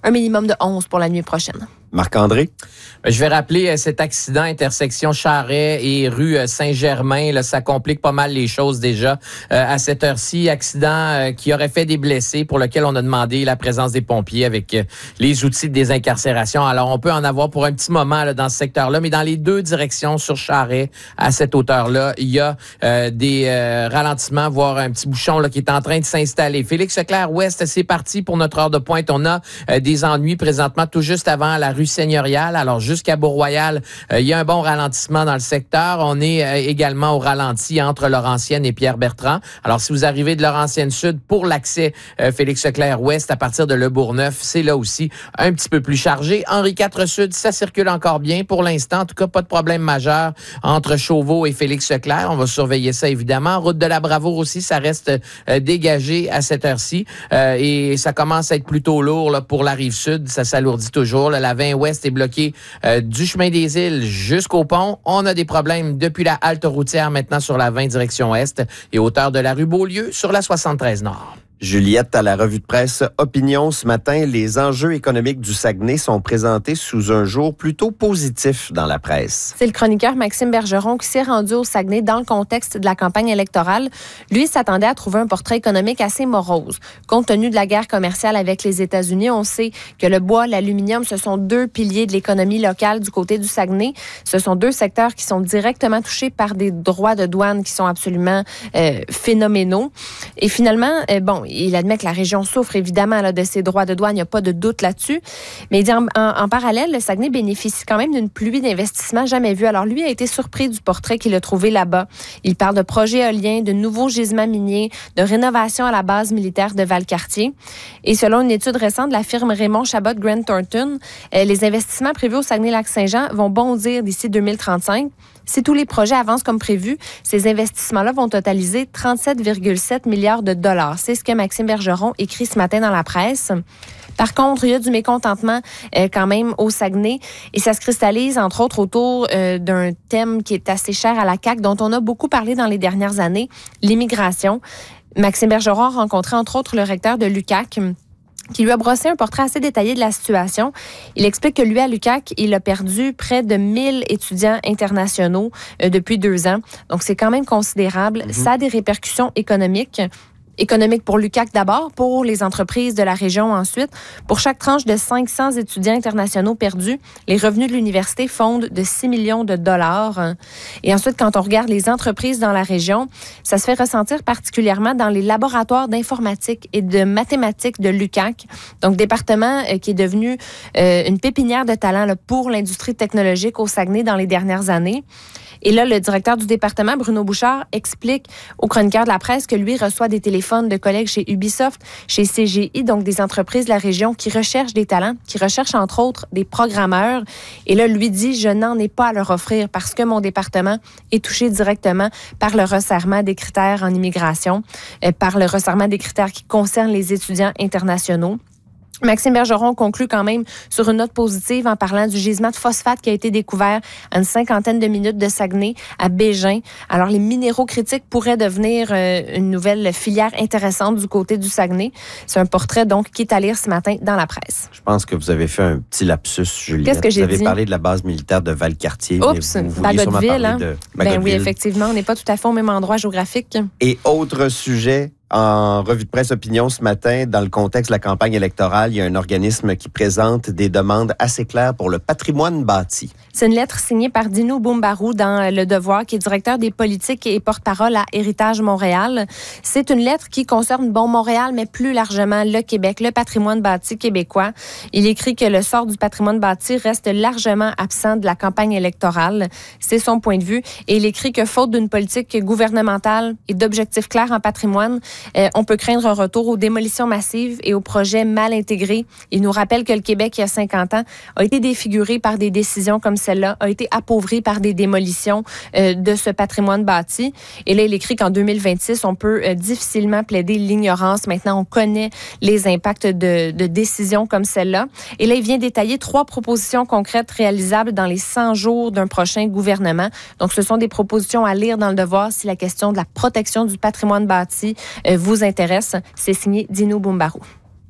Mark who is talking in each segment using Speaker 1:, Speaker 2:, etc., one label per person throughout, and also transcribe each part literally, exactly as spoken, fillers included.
Speaker 1: un minimum de onze pour la nuit prochaine.
Speaker 2: Marc-André?
Speaker 3: Je vais rappeler cet accident intersection Charret et rue Saint-Germain. Là, ça complique pas mal les choses déjà euh, à cette heure-ci. Accident euh, qui aurait fait des blessés pour lequel on a demandé la présence des pompiers avec euh, les outils de désincarcération. Alors, on peut en avoir pour un petit moment là, dans ce secteur-là, mais dans les deux directions sur Charret, à cette hauteur-là, il y a euh, des euh, ralentissements, voire un petit bouchon là, qui est en train de s'installer. Félix Leclerc-Ouest, c'est parti pour notre heure de pointe. On a euh, des ennuis présentement tout juste avant la rue Seigneurial. Alors, jusqu'à Beau-Royal, euh, il y a un bon ralentissement dans le secteur. On est euh, également au ralenti entre Laurentienne et Pierre-Bertrand. Alors, si vous arrivez de Laurentienne Sud pour l'accès euh, Félix Leclerc-Ouest à partir de Le Bourgneuf, c'est là aussi un petit peu plus chargé. Henri quatre Sud, ça circule encore bien pour l'instant. En tout cas, pas de problème majeur entre Chauveau et Félix Leclerc. On va surveiller ça, évidemment. Route de la Bravoure aussi, ça reste euh, dégagé à cette heure-ci. Euh, et ça commence à être plutôt lourd là, pour la Rive-Sud. Ça s'alourdit toujours. Là, la vingt Ouest est bloquée euh, du chemin des Îles jusqu'au pont. On a des problèmes depuis la halte routière maintenant sur la vingt direction Est et hauteur de la rue Beaulieu sur la soixante-treize Nord.
Speaker 2: Juliette, à la revue de presse Opinion ce matin, les enjeux économiques du Saguenay sont présentés sous un jour plutôt positif dans la presse.
Speaker 1: C'est le chroniqueur Maxime Bergeron qui s'est rendu au Saguenay dans le contexte de la campagne électorale. Lui s'attendait à trouver un portrait économique assez morose. Compte tenu de la guerre commerciale avec les États-Unis, on sait que le bois, l'aluminium, ce sont deux piliers de l'économie locale du côté du Saguenay. Ce sont deux secteurs qui sont directement touchés par des droits de douane qui sont absolument euh, phénoménaux. Et finalement, euh, bon, il admet que la région souffre évidemment là, de ses droits de douane, il n'y a pas de doute là-dessus. Mais il dit en, en, en parallèle, le Saguenay bénéficie quand même d'une pluie d'investissements jamais vue. Alors lui a été surpris du portrait qu'il a trouvé là-bas. Il parle de projets éoliens, de nouveaux gisements miniers, de rénovation à la base militaire de Valcartier. Et selon une étude récente de la firme Raymond Chabot Grant Thornton, euh, les investissements prévus au Saguenay-Lac-Saint-Jean vont bondir d'ici deux mille trente-cinq. Si tous les projets avancent comme prévu, ces investissements-là vont totaliser trente-sept virgule sept milliards de dollars. C'est ce que Maxime Bergeron écrit ce matin dans la presse. Par contre, il y a du mécontentement euh, quand même au Saguenay et ça se cristallise entre autres autour euh, d'un thème qui est assez cher à la C A Q, dont on a beaucoup parlé dans les dernières années, l'immigration. Maxime Bergeron a rencontré entre autres le recteur de l'U Q A C, qui lui a brossé un portrait assez détaillé de la situation. Il explique que lui, à l'U Q A C, il a perdu près de mille étudiants internationaux euh, depuis deux ans. Donc, c'est quand même considérable. Mm-hmm. Ça a des répercussions économiques. Économique pour l'U Q A C d'abord, pour les entreprises de la région ensuite. Pour chaque tranche de cinq cents étudiants internationaux perdus, les revenus de l'université fondent de six millions de dollars. Et ensuite, quand on regarde les entreprises dans la région, ça se fait ressentir particulièrement dans les laboratoires d'informatique et de mathématiques de l'U Q A C. Donc, département euh, qui est devenu euh, une pépinière de talent là, pour l'industrie technologique au Saguenay dans les dernières années. Et là, le directeur du département, Bruno Bouchard, explique aux chroniqueurs de la presse que lui reçoit des téléphones de collègues chez Ubisoft, chez C G I, donc des entreprises de la région qui recherchent des talents, qui recherchent entre autres des programmeurs. Et là, lui dit, je n'en ai pas à leur offrir parce que mon département est touché directement par le resserrement des critères en immigration, euh, par le resserrement des critères qui concernent les étudiants internationaux. Maxime Bergeron conclut quand même sur une note positive en parlant du gisement de phosphate qui a été découvert à une cinquantaine de minutes de Saguenay, à Bégin. Alors, les minéraux critiques pourraient devenir euh, une nouvelle filière intéressante du côté du Saguenay. C'est un portrait, donc, qui est à lire ce matin dans la presse.
Speaker 2: Je pense que vous avez fait un petit lapsus, Juliette.
Speaker 1: Qu'est-ce que j'ai dit?
Speaker 2: Vous avez parlé de la base militaire de Valcartier.
Speaker 1: Oups, Bagotville, hein?
Speaker 2: De
Speaker 1: Ben oui, effectivement, on n'est pas tout à fait au même endroit géographique.
Speaker 2: Et autre sujet, en revue de presse Opinion ce matin, dans le contexte de la campagne électorale, il y a un organisme qui présente des demandes assez claires pour le patrimoine bâti.
Speaker 1: C'est une lettre signée par Dino Boumbarou dans Le Devoir, qui est directeur des politiques et porte-parole à Héritage Montréal. C'est une lettre qui concerne, bon, Montréal, mais plus largement le Québec, le patrimoine bâti québécois. Il écrit que le sort du patrimoine bâti reste largement absent de la campagne électorale. C'est son point de vue. Et il écrit que faute d'une politique gouvernementale et d'objectifs clairs en patrimoine, Euh, on peut craindre un retour aux démolitions massives et aux projets mal intégrés. Il nous rappelle que le Québec, il y a cinquante ans, a été défiguré par des décisions comme celle-là, a été appauvri par des démolitions euh, de ce patrimoine bâti. Et là, il écrit qu'en deux mille vingt-six, on peut euh, difficilement plaider l'ignorance. Maintenant, on connaît les impacts de, de décisions comme celle-là. Et là, il vient détailler trois propositions concrètes réalisables dans les cent jours d'un prochain gouvernement. Donc, ce sont des propositions à lire dans Le Devoir si la question de la protection du patrimoine bâti euh, vous intéresse. C'est signé Dino Boumbarou.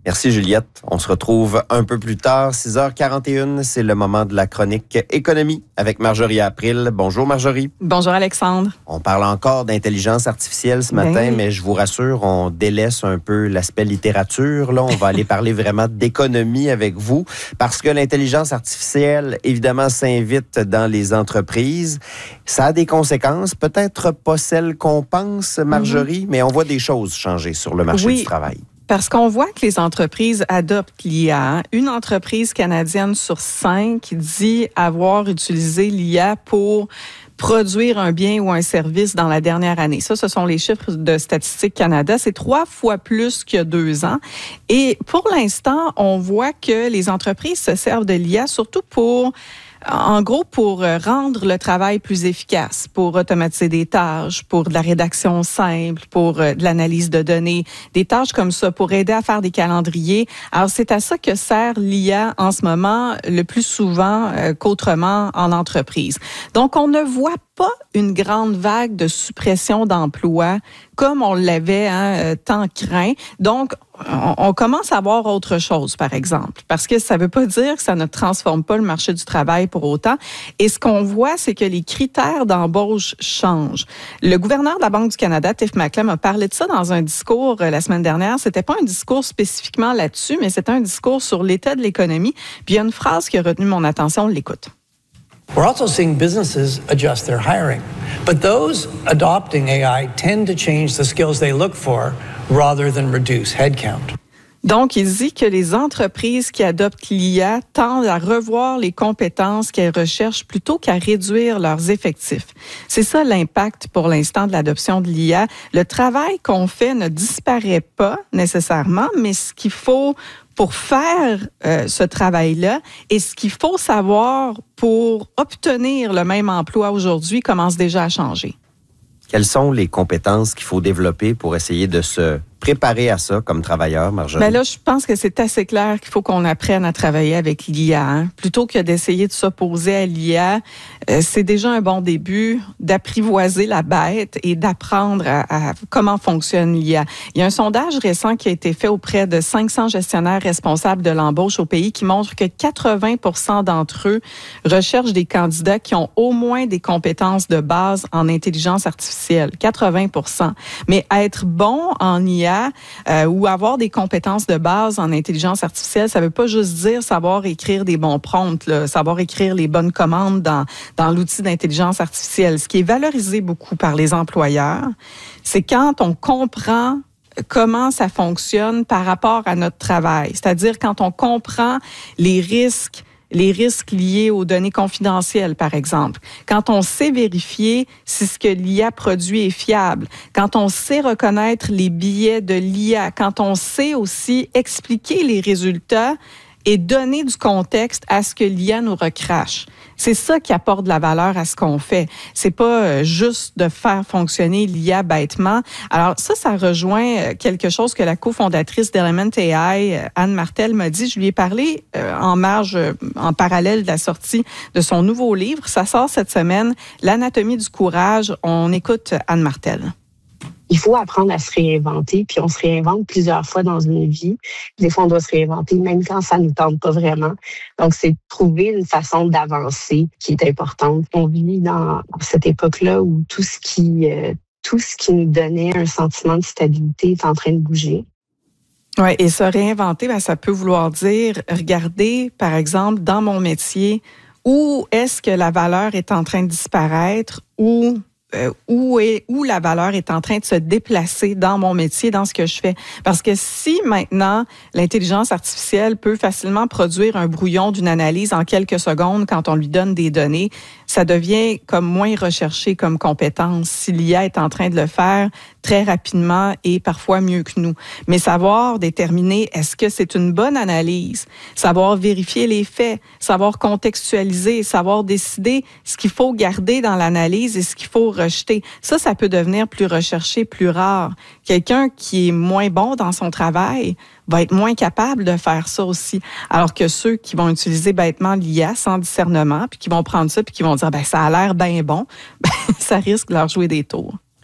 Speaker 2: Merci Juliette. On se retrouve un peu plus tard, six heures quarante et une. C'est le moment de la chronique économie avec Marjorie April. Bonjour Marjorie.
Speaker 4: Bonjour Alexandre.
Speaker 2: On parle encore d'intelligence artificielle ce matin, ben... mais je vous rassure, on délaisse un peu l'aspect littérature. Là, on va aller parler vraiment d'économie avec vous parce que l'intelligence artificielle, évidemment, s'invite dans les entreprises. Ça a des conséquences, peut-être pas celles qu'on pense, Marjorie, mm-hmm. mais on voit des choses changer sur le marché
Speaker 4: oui.
Speaker 2: du travail.
Speaker 4: Parce qu'on voit que les entreprises adoptent l'I A. Une entreprise canadienne sur cinq dit avoir utilisé l'I A pour produire un bien ou un service dans la dernière année. Ça, ce sont les chiffres de Statistique Canada. C'est trois fois plus qu'il y a deux ans. Et pour l'instant, on voit que les entreprises se servent de l'I A surtout pour... En gros, pour rendre le travail plus efficace, pour automatiser des tâches, pour de la rédaction simple, pour de l'analyse de données, des tâches comme ça, pour aider à faire des calendriers. Alors, c'est à ça que sert l'I A en ce moment le plus souvent euh, qu'autrement en entreprise. Donc, on ne voit pas une grande vague de suppression d'emplois comme on l'avait hein, tant craint. Donc, on, on commence à voir autre chose, par exemple, parce que ça ne veut pas dire que ça ne transforme pas le marché du travail pour autant. Et ce qu'on voit, c'est que les critères d'embauche changent. Le gouverneur de la Banque du Canada, Tiff Macklem, a parlé de ça dans un discours euh, la semaine dernière. C'était pas un discours spécifiquement là-dessus, mais c'était un discours sur l'état de l'économie. Puis il y a une phrase qui a retenu mon attention, on l'écoute.
Speaker 5: We're also seeing businesses adjust their hiring. But those adopting A I tend to change the skills they look for rather than reduce headcount.
Speaker 4: Donc, il dit que les entreprises qui adoptent l'I A tendent à revoir les compétences qu'elles recherchent plutôt qu'à réduire leurs effectifs. C'est ça l'impact pour l'instant de l'adoption de l'I A. Le travail qu'on fait ne disparaît pas nécessairement, mais ce qu'il faut pour faire euh, ce travail-là et ce qu'il faut savoir pour obtenir le même emploi aujourd'hui commence déjà à changer.
Speaker 2: Quelles sont les compétences qu'il faut développer pour essayer de se préparer à ça comme travailleur, Marjorie?
Speaker 4: Ben là, je pense que c'est assez clair qu'il faut qu'on apprenne à travailler avec l'I A. Hein. Plutôt que d'essayer de s'opposer à l'I A, euh, c'est déjà un bon début d'apprivoiser la bête et d'apprendre à, à comment fonctionne l'I A. Il y a un sondage récent qui a été fait auprès de cinq cents gestionnaires responsables de l'embauche au pays qui montre que quatre-vingts pour cent d'entre eux recherchent des candidats qui ont au moins des compétences de base en intelligence artificielle. quatre-vingts pour cent. Mais être bon en I A, Euh, ou avoir des compétences de base en intelligence artificielle, ça veut pas juste dire savoir écrire des bons prompts, là, savoir écrire les bonnes commandes dans, dans l'outil d'intelligence artificielle. Ce qui est valorisé beaucoup par les employeurs, c'est quand on comprend comment ça fonctionne par rapport à notre travail. C'est-à-dire quand on comprend les risques les risques liés aux données confidentielles, par exemple. Quand on sait vérifier si ce que l'I A produit est fiable, quand on sait reconnaître les biais de l'I A, quand on sait aussi expliquer les résultats et donner du contexte à ce que l'I A nous recrache. C'est ça qui apporte de la valeur à ce qu'on fait. C'est pas juste de faire fonctionner l'I A bêtement. Alors ça, ça rejoint quelque chose que la cofondatrice d'Element A I, Anne Martel, m'a dit. Je lui ai parlé en marge, en parallèle de la sortie de son nouveau livre. Ça sort cette semaine, L'anatomie du courage. On écoute Anne Martel.
Speaker 6: Il faut apprendre à se réinventer, puis on se réinvente plusieurs fois dans une vie. Des fois, on doit se réinventer même quand ça ne nous tente pas vraiment. Donc, c'est de trouver une façon d'avancer qui est importante. On vit dans cette époque-là où tout ce qui, euh, tout ce qui nous donnait un sentiment de stabilité est en train de bouger.
Speaker 4: Oui, et se réinventer, ben, ça peut vouloir dire regarder, par exemple, dans mon métier, où est-ce que la valeur est en train de disparaître ou Euh, où, est, où la valeur est en train de se déplacer dans mon métier, dans ce que je fais. Parce que si maintenant, l'intelligence artificielle peut facilement produire un brouillon d'une analyse en quelques secondes quand on lui donne des données, ça devient comme moins recherché comme compétence si l'I A est en train de le faire très rapidement et parfois mieux que nous. Mais savoir déterminer est-ce que c'est une bonne analyse, savoir vérifier les faits, savoir contextualiser, savoir décider ce qu'il faut garder dans l'analyse et ce qu'il faut rejeter. Ça, ça peut devenir plus recherché, plus rare. Quelqu'un qui est moins bon dans son travail va être moins capable de faire ça aussi. Alors que ceux qui vont utiliser bêtement l'I A sans discernement, puis qui vont prendre ça, puis qui vont dire, ben ça a l'air bien bon, ben, ça risque de leur jouer des tours.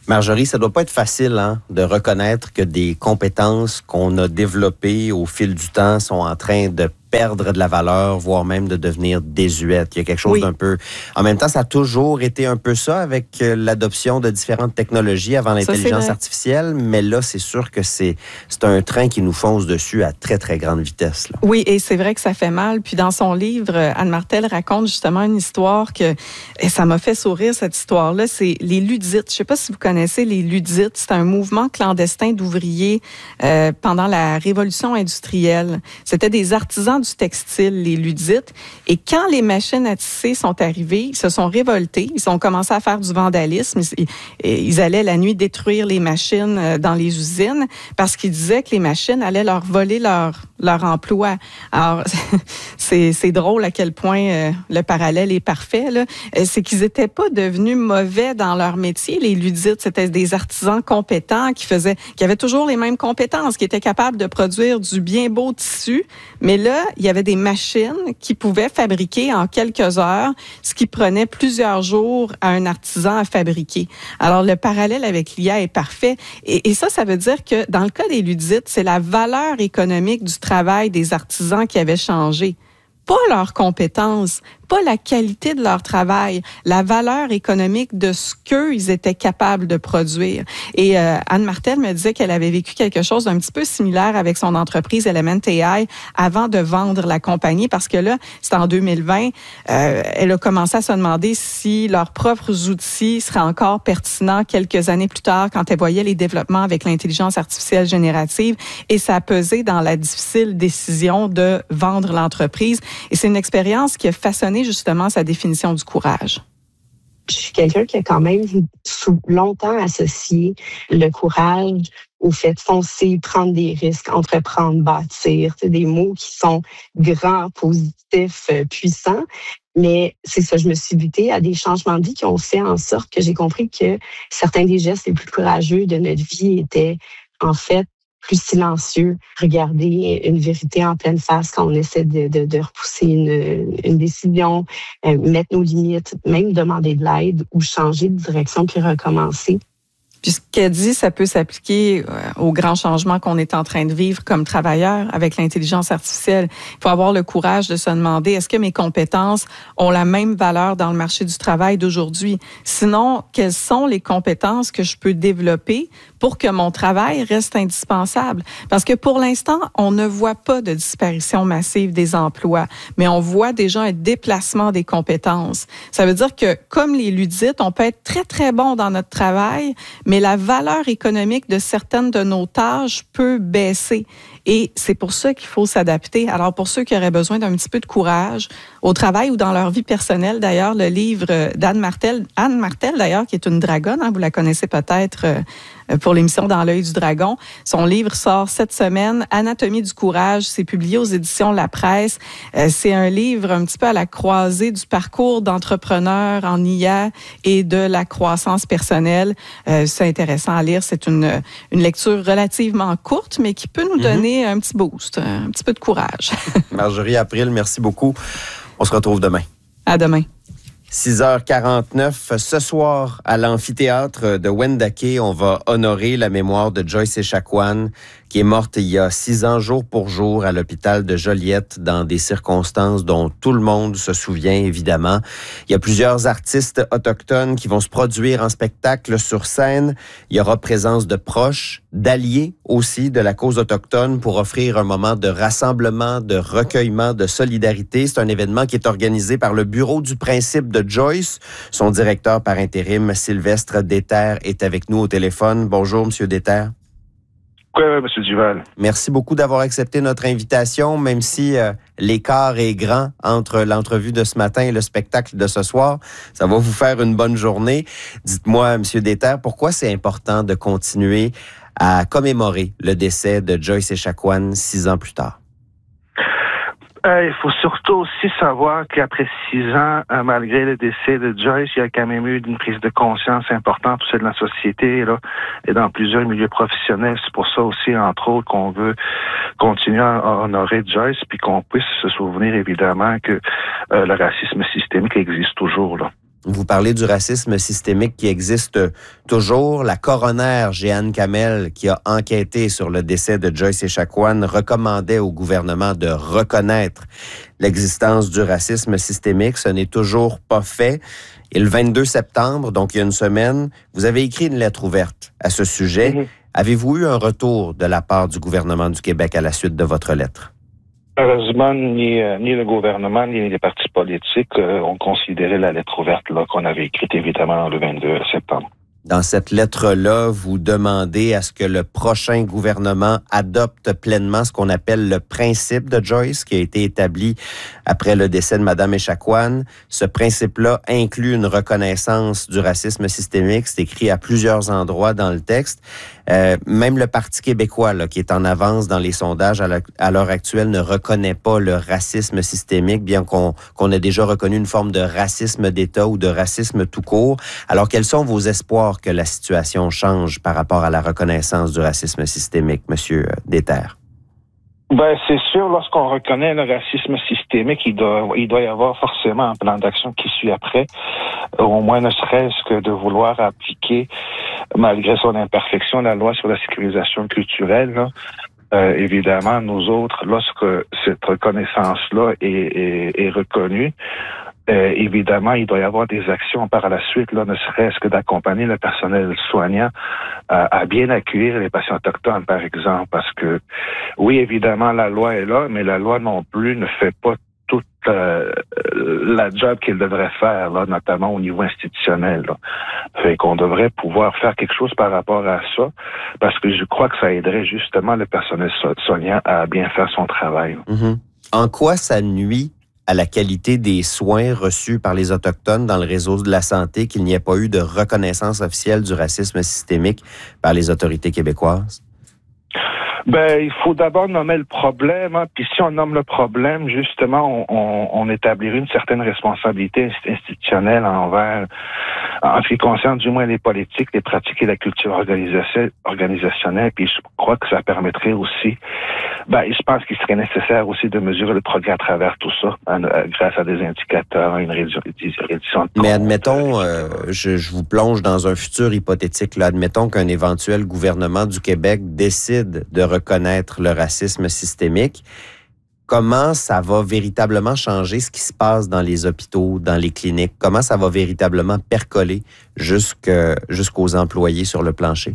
Speaker 2: Marjorie, ça doit pas être facile hein, de reconnaître que des compétences qu'on a développées au fil du temps sont en train de perdre de la valeur, voire même de devenir désuètes. Il y a quelque chose oui. d'un peu... En même temps, ça a toujours été un peu ça avec l'adoption de différentes technologies avant l'intelligence ça, artificielle, mais là, c'est sûr que c'est, c'est un train qui nous fonce dessus à très, très grande vitesse. Là.
Speaker 4: Oui, et c'est vrai que ça fait mal. Puis dans son livre, Anne Martel raconte justement une histoire que... Et ça m'a fait sourire, cette histoire-là. C'est les Ludites. Je ne sais pas si vous connaissez les Ludites. C'est un mouvement clandestin d'ouvriers euh, pendant la Révolution industrielle. C'était des artisans du textile, les Ludites. Et quand les machines à tisser sont arrivées, ils se sont révoltés. Ils ont commencé à faire du vandalisme. Ils, ils allaient la nuit détruire les machines dans les usines parce qu'ils disaient que les machines allaient leur voler leur, leur emploi. Alors, c'est, c'est drôle à quel point euh, le parallèle est parfait, là. C'est qu'ils n'étaient pas devenus mauvais dans leur métier. Les Ludites, c'était des artisans compétents qui faisaient, qui avaient toujours les mêmes compétences, qui étaient capables de produire du bien beau tissu. Mais là, il y avait des machines qui pouvaient fabriquer en quelques heures, ce qui prenait plusieurs jours à un artisan à fabriquer. Alors, le parallèle avec l'I A est parfait. Et, et ça, ça veut dire que dans le cas des Ludites, c'est la valeur économique du travail des artisans qui avait changé. Pas leurs compétences, pas la qualité de leur travail, la valeur économique de ce qu'ils étaient capables de produire. Et euh, Anne Martel me disait qu'elle avait vécu quelque chose d'un petit peu similaire avec son entreprise Element A I avant de vendre la compagnie, parce que là, c'était en deux mille vingt, euh, elle a commencé à se demander si leurs propres outils seraient encore pertinents quelques années plus tard quand elle voyait les développements avec l'intelligence artificielle générative, et ça a pesé dans la difficile décision de vendre l'entreprise. Et c'est une expérience qui a façonné justement sa définition du courage.
Speaker 6: Je suis quelqu'un qui a quand même longtemps associé le courage au fait de foncer, prendre des risques, entreprendre, bâtir. C'est des mots qui sont grands, positifs, puissants. Mais c'est ça, je me suis butée à des changements de vie qui ont fait en sorte que j'ai compris que certains des gestes les plus courageux de notre vie étaient en fait plus silencieux, regarder une vérité en pleine face quand on essaie de, de, de repousser une, une décision, euh, mettre nos limites, même demander de l'aide ou changer de direction puis recommencer.
Speaker 4: Puis ce qu'elle dit, ça peut s'appliquer aux grands changements qu'on est en train de vivre comme travailleurs avec l'intelligence artificielle. Il faut avoir le courage de se demander, est-ce que mes compétences ont la même valeur dans le marché du travail d'aujourd'hui? Sinon, quelles sont les compétences que je peux développer pour que mon travail reste indispensable? Parce que pour l'instant, on ne voit pas de disparition massive des emplois, mais on voit déjà un déplacement des compétences. Ça veut dire que, comme les Ludites, on peut être très, très bon dans notre travail, mais la valeur économique de certaines de nos tâches peut baisser. Et c'est pour ça qu'il faut s'adapter. Alors, pour ceux qui auraient besoin d'un petit peu de courage au travail ou dans leur vie personnelle, d'ailleurs, le livre d'Anne Martel, Anne Martel, d'ailleurs, qui est une dragonne, hein, vous la connaissez peut-être euh, pour l'émission Dans l'œil du dragon. Son livre sort cette semaine, Anatomie du courage. C'est publié aux éditions La Presse. Euh, c'est un livre un petit peu à la croisée du parcours d'entrepreneur en I A et de la croissance personnelle. Euh, c'est intéressant à lire. C'est une, une lecture relativement courte, mais qui peut nous donner mm-hmm. un petit boost, un petit peu de courage.
Speaker 2: Marjorie April, merci beaucoup. On se retrouve demain.
Speaker 4: À demain.
Speaker 2: six heures quarante-neuf, ce soir, à l'amphithéâtre de Wendake, on va honorer la mémoire de Joyce Echaquan, qui est morte il y a six ans, jour pour jour, à l'hôpital de Joliette, dans des circonstances dont tout le monde se souvient, évidemment. Il y a plusieurs artistes autochtones qui vont se produire en spectacle sur scène. Il y aura présence de proches, d'alliés aussi de la cause autochtone pour offrir un moment de rassemblement, de recueillement, de solidarité. C'est un événement qui est organisé par le Bureau du principe de Joyce. Son directeur par intérim, Sylvestre Déterre, est avec nous au téléphone. Bonjour, Monsieur Déterre.
Speaker 7: Oui, oui, M. Duval.
Speaker 2: Merci beaucoup d'avoir accepté notre invitation, même si euh, l'écart est grand entre l'entrevue de ce matin et le spectacle de ce soir. Ça va vous faire une bonne journée. Dites-moi, M. Déterre, pourquoi c'est important de continuer à commémorer le décès de Joyce Echaquan six ans plus tard?
Speaker 7: Euh, il faut surtout aussi savoir qu'après six ans, euh, malgré le décès de Joyce, il y a quand même eu une prise de conscience importante au sein de la société là, et dans plusieurs milieux professionnels. C'est pour ça aussi, entre autres, qu'on veut continuer à honorer Joyce, puis qu'on puisse se souvenir évidemment que euh, le racisme systémique existe toujours là.
Speaker 2: Vous parlez du racisme systémique qui existe toujours. La coroner Jeanne Kamel, qui a enquêté sur le décès de Joyce Echaquan, recommandait au gouvernement de reconnaître l'existence du racisme systémique. Ce n'est toujours pas fait. Et le vingt-deux septembre, donc il y a une semaine, vous avez écrit une lettre ouverte à ce sujet. Mm-hmm. Avez-vous eu un retour de la part du gouvernement du Québec à la suite de votre lettre?
Speaker 7: Heureusement, ni, euh, ni le gouvernement, ni les partis politiques euh, ont considéré la lettre ouverte là, qu'on avait écrite, évidemment, le vingt-deux septembre.
Speaker 2: Dans cette lettre-là, vous demandez à ce que le prochain gouvernement adopte pleinement ce qu'on appelle le principe de Joyce, qui a été établi après le décès de Mme Echaquan. Ce principe-là inclut une reconnaissance du racisme systémique. C'est écrit à plusieurs endroits dans le texte. Euh, même le Parti québécois, là, qui est en avance dans les sondages à, la, à l'heure actuelle, ne reconnaît pas le racisme systémique, bien qu'on, qu'on ait déjà reconnu une forme de racisme d'État ou de racisme tout court. Alors, quels sont vos espoirs que la situation change par rapport à la reconnaissance du racisme systémique, M. Déterre?
Speaker 7: Ben, c'est sûr, lorsqu'on reconnaît le racisme systémique, il doit, il doit y avoir forcément un plan d'action qui suit après, au moins ne serait-ce que de vouloir appliquer, malgré son imperfection, la loi sur la sécurisation culturelle, là. Euh, évidemment, nous autres, lorsque cette reconnaissance-là est, est, est reconnue, Euh, évidemment, il doit y avoir des actions par la suite, là, ne serait-ce que d'accompagner le personnel soignant euh, à bien accueillir les patients autochtones, par exemple, parce que, oui, évidemment, la loi est là, mais la loi non plus ne fait pas toute euh, la job qu'il devrait faire, là, notamment au niveau institutionnel. Là. Fait qu'on devrait pouvoir faire quelque chose par rapport à ça, parce que je crois que ça aiderait justement le personnel so- soignant à bien faire son travail.
Speaker 2: Mm-hmm. En quoi ça nuit à la qualité des soins reçus par les Autochtones dans le réseau de la santé qu'il n'y ait pas eu de reconnaissance officielle du racisme systémique par les autorités québécoises?
Speaker 7: Ben, il faut d'abord nommer le problème, hein, puis si on nomme le problème, justement, on, on, on établirait une certaine responsabilité institutionnelle envers, en ce qui concerne du moins les politiques, les pratiques et la culture organisationnelle, puis je crois que ça permettrait aussi, ben, je pense qu'il serait nécessaire aussi de mesurer le progrès à travers tout ça, hein, grâce à des indicateurs, une réduction de...
Speaker 2: Mais admettons, euh, je, je vous plonge dans un futur hypothétique, là, admettons qu'un éventuel gouvernement du Québec décide de reconnaître le racisme systémique. Comment ça va véritablement changer ce qui se passe dans les hôpitaux, dans les cliniques? Comment ça va véritablement percoler jusque, jusqu'aux employés sur le plancher?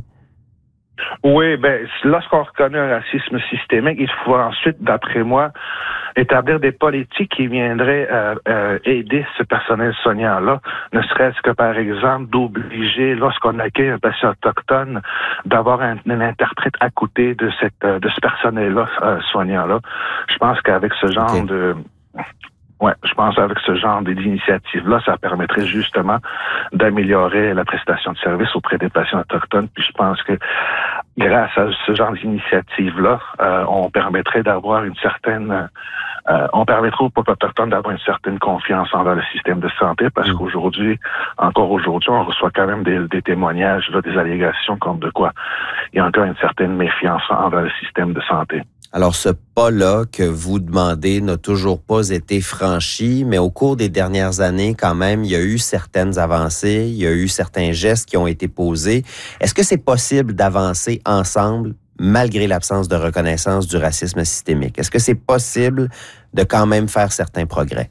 Speaker 7: Oui, ben, lorsqu'on reconnaît un racisme systémique, il faut ensuite, d'après moi, établir des politiques qui viendraient euh, euh, aider ce personnel soignant-là, ne serait-ce que, par exemple, d'obliger, lorsqu'on accueille un patient autochtone, d'avoir un, un interprète à côté de cette de ce personnel-là, euh, soignant-là. Je pense qu'avec ce genre okay. de... Ouais, je pense qu'avec ce genre d'initiative-là, ça permettrait justement d'améliorer la prestation de service auprès des patients autochtones. Puis je pense que grâce à ce genre d'initiative-là, euh, on permettrait d'avoir une certaine... Euh, on permettrait aux peuples autochtones d'avoir une certaine confiance envers le système de santé, parce mmh. qu'aujourd'hui, encore aujourd'hui, on reçoit quand même des, des témoignages, là, des allégations comme de quoi il y a encore une certaine méfiance envers le système de santé.
Speaker 2: Alors, ce pas-là que vous demandez n'a toujours pas été franchi, mais au cours des dernières années, quand même, il y a eu certaines avancées, il y a eu certains gestes qui ont été posés. Est-ce que c'est possible d'avancer ensemble, malgré l'absence de reconnaissance du racisme systémique? Est-ce que c'est possible de quand même faire certains progrès?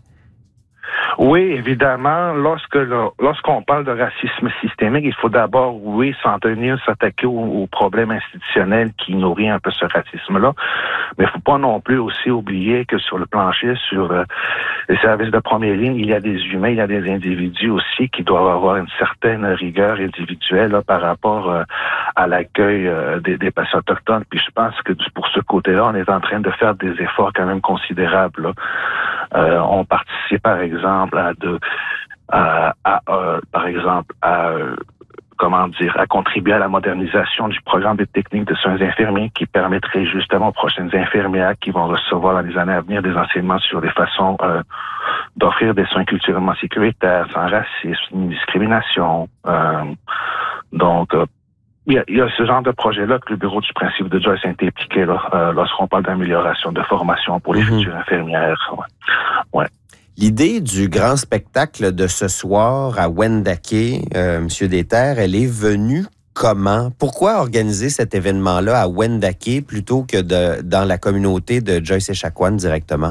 Speaker 7: Oui, évidemment, lorsque lorsqu'on parle de racisme systémique, il faut d'abord, oui, s'en tenir, s'attaquer aux, aux problèmes institutionnels qui nourrissent un peu ce racisme-là. Mais il ne faut pas non plus aussi oublier que sur le plancher, sur euh, les services de première ligne, il y a des humains, il y a des individus aussi qui doivent avoir une certaine rigueur individuelle là, par rapport euh, à l'accueil euh, des, des patients autochtones. Puis je pense que pour ce côté-là, on est en train de faire des efforts quand même considérables. Là. Euh, on participe, par exemple, à de, à, à, à par exemple, à, comment dire, à contribuer à la modernisation du programme de techniques de soins infirmiers qui permettrait justement aux prochaines infirmières qui vont recevoir dans les années à venir des enseignements sur des façons euh, d'offrir des soins culturellement sécuritaires, sans racisme, ni discrimination. Euh, donc, euh, Il y, a, il y a ce genre de projet-là que le bureau du principe de Joyce a été impliqué là, euh, lorsqu'on parle d'amélioration de formation pour les mm-hmm. futures infirmières. Ouais. ouais.
Speaker 2: L'idée du grand spectacle de ce soir à Wendake, euh, Monsieur Déterre, elle est venue comment? Pourquoi organiser cet événement-là à Wendake plutôt que de, dans la communauté de Joyce Echaquan directement?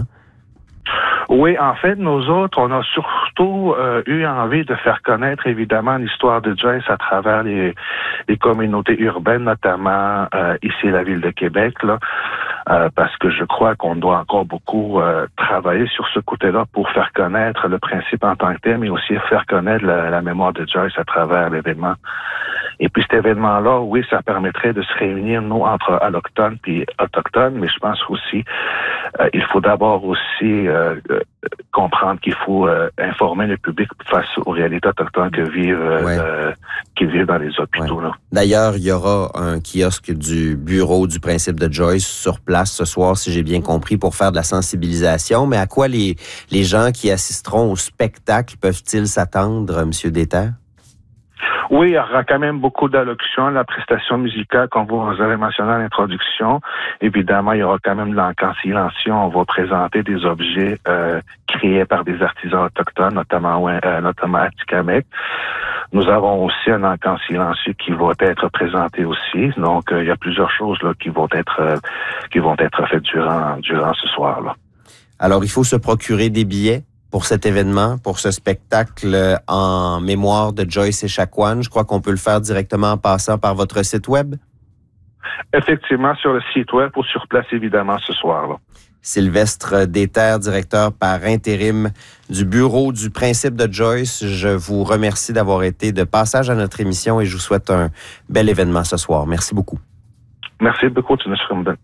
Speaker 7: Oui, en fait, nous autres, on a surtout euh, eu envie de faire connaître, évidemment, l'histoire de Joyce à travers les, les communautés urbaines, notamment euh, ici, la ville de Québec, là, euh, parce que je crois qu'on doit encore beaucoup euh, travailler sur ce côté-là pour faire connaître le principe en tant que tel, mais aussi faire connaître la, la mémoire de Joyce à travers l'événement. Et puis cet événement-là, oui, ça permettrait de se réunir, nous, entre allochtones puis autochtones, mais je pense aussi, euh, il faut d'abord aussi euh, euh, comprendre qu'il faut euh, informer le public face aux réalités autochtones que vivent, euh,
Speaker 2: ouais.
Speaker 7: euh, qui vivent dans les hôpitaux.
Speaker 2: Ouais.
Speaker 7: Là.
Speaker 2: D'ailleurs, il y aura un kiosque du bureau du principe de Joyce sur place ce soir, si j'ai bien compris, pour faire de la sensibilisation. Mais à quoi les, les gens qui assisteront au spectacle peuvent-ils s'attendre, M. Déterre?
Speaker 7: Oui, il y aura quand même beaucoup d'allocutions, la prestation musicale, comme vous avez mentionné à l'introduction. Évidemment, il y aura quand même de l'encan silencieux. On va présenter des objets euh, créés par des artisans autochtones, notamment, euh, notamment à Tikamek. Nous avons aussi un encan silencieux qui va être présenté aussi. Donc, euh, il y a plusieurs choses là qui vont être euh, qui vont être faites durant durant ce soir-là.
Speaker 2: Alors, il faut se procurer des billets pour cet événement, pour ce spectacle en mémoire de Joyce Echaquan. Je crois qu'on peut le faire directement en passant par votre site web.
Speaker 7: Effectivement, sur le site web ou sur place, évidemment, ce soir-là.
Speaker 2: Sylvestre Déterre, directeur par intérim du bureau du principe de Joyce, je vous remercie d'avoir été de passage à notre émission et je vous souhaite un bel événement ce soir. Merci beaucoup.
Speaker 7: Merci beaucoup, tu nous seras.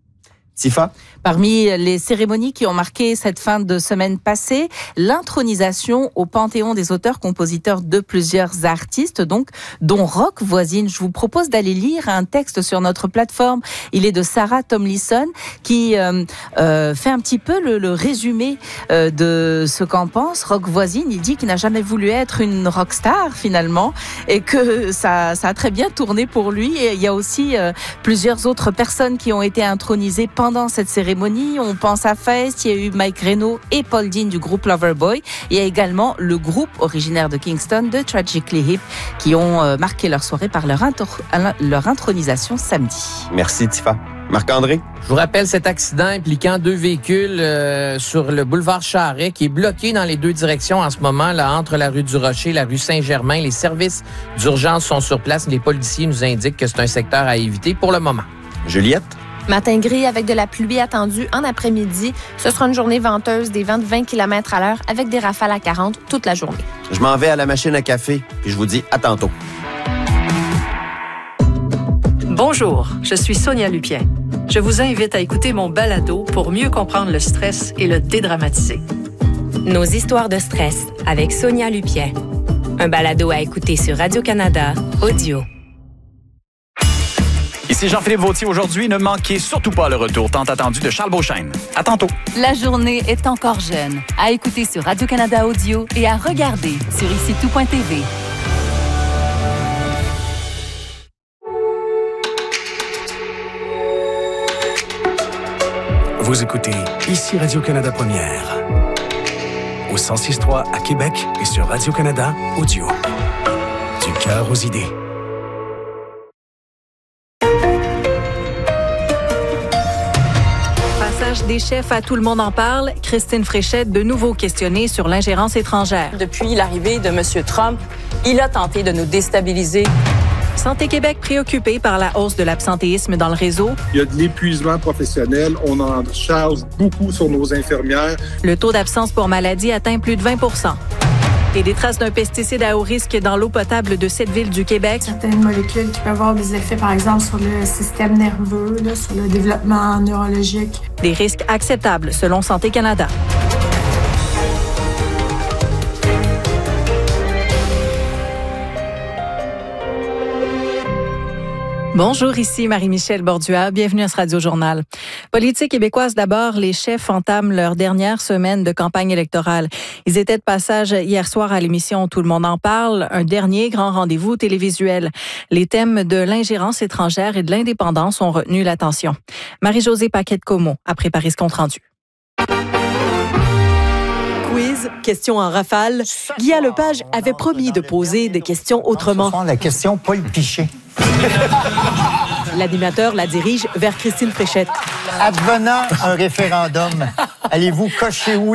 Speaker 2: Tifa?
Speaker 8: Parmi les cérémonies qui ont marqué cette fin de semaine passée, l'intronisation au Panthéon des auteurs-compositeurs de plusieurs artistes, donc, dont Rock Voisine. Je vous propose d'aller lire un texte sur notre plateforme. Il est de Sarah Tomlinson, qui euh, euh, fait un petit peu le, le résumé euh, de ce qu'en pense Rock Voisine. Il dit qu'il n'a jamais voulu être une rockstar, finalement, et que ça, ça a très bien tourné pour lui. Et il y a aussi euh, plusieurs autres personnes qui ont été intronisées pendant cette cérémonie. On pense à Fest, il y a eu Mike Reno et Paul Dean du groupe Loverboy. Il y a également le groupe originaire de Kingston, de Tragically Hip, qui ont euh, marqué leur soirée par leur, intro- leur intronisation samedi.
Speaker 2: Merci Tifa. Marc-André?
Speaker 3: Je vous rappelle cet accident impliquant deux véhicules euh, sur le boulevard Charret qui est bloqué dans les deux directions en ce moment, là, entre la rue du Rocher et la rue Saint-Germain. Les services d'urgence sont sur place. Les policiers nous indiquent que c'est un secteur à éviter pour le moment.
Speaker 2: Juliette?
Speaker 1: Matin gris avec de la pluie attendue en après-midi. Ce sera une journée venteuse, des vents de vingt kilomètres à l'heure avec des rafales à quarante toute la journée.
Speaker 2: Je m'en vais à la machine à café, puis je vous dis à tantôt.
Speaker 9: Bonjour, je suis Sonia Lupien. Je vous invite à écouter mon balado pour mieux comprendre le stress et le dédramatiser.
Speaker 10: Nos histoires de stress avec Sonia Lupien. Un balado à écouter sur Radio-Canada Audio.
Speaker 11: Ici Jean-Philippe Vautier. Aujourd'hui, ne manquez surtout pas le retour tant attendu de Charles Beauchesne. À tantôt.
Speaker 12: La journée est encore jeune. À écouter sur Radio-Canada Audio et à regarder sur ici tout point t v.
Speaker 13: Vous écoutez ici Radio-Canada Première. Au cent six point trois à Québec et sur Radio-Canada Audio. Du cœur aux idées.
Speaker 9: Des chefs à Tout le monde en parle, Christine Fréchette de nouveau questionnée sur l'ingérence étrangère.
Speaker 14: Depuis l'arrivée de M. Trump, il a tenté de nous déstabiliser.
Speaker 9: Santé Québec préoccupé par la hausse de l'absentéisme dans le réseau.
Speaker 15: Il y a de l'épuisement professionnel. On en charge beaucoup sur nos infirmières.
Speaker 9: Le taux d'absence pour maladie atteint plus de vingt pour cent. Et des traces d'un pesticide à haut risque dans l'eau potable de cette ville du Québec.
Speaker 16: Certaines molécules qui peuvent avoir des effets, par exemple, sur le système nerveux, là, sur le développement neurologique.
Speaker 9: Des risques acceptables, selon Santé Canada. Bonjour, ici Marie-Michel Bordua. Bienvenue à ce Radio-Journal. Politique québécoise d'abord, les chefs entament leur dernière semaine de campagne électorale. Ils étaient de passage hier soir à l'émission Tout le monde en parle, un dernier grand rendez-vous télévisuel. Les thèmes de l'ingérence étrangère et de l'indépendance ont retenu l'attention. Marie-Josée Paquette-Comeau a préparé ce compte-rendu.
Speaker 17: Quiz quiz, questions en rafale, Guy Lepage avait promis de poser des questions autrement.
Speaker 18: La question Paul Pichet.
Speaker 17: L'animateur la dirige vers Christine Fréchette.
Speaker 18: Advenant un référendum, allez-vous cocher oui